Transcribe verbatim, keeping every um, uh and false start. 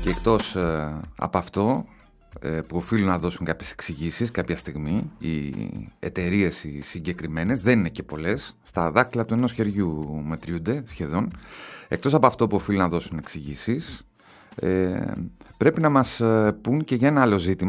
Και εκτός ε, από αυτό ε, που οφείλουν να δώσουν κάποιες εξηγήσεις κάποια στιγμή, οι εταιρείες οι συγκεκριμένες, δεν είναι και πολλές, στα δάκτυλα του ενός χεριού μετριούνται σχεδόν. Εκτός από αυτό που οφείλουν να δώσουν εξηγήσεις, ε, πρέπει να μας πούν και για ένα άλλο ζήτημα